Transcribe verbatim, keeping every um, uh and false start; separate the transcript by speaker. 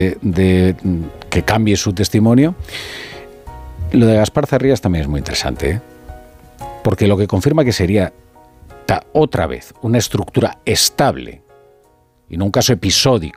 Speaker 1: de que cambie su testimonio. Lo de Gaspar Zarrías también es muy interesante, ¿eh? Porque lo que confirma que sería ta, otra vez una estructura estable y no un caso episódico